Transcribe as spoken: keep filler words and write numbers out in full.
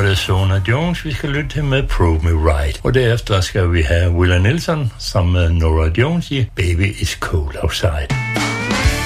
er det Sona Jones, vi skal lytte til med Prove Me Right. Og derefter skal vi have Willie Nelson sammen med Norah Jones i Baby It's Cold Outside.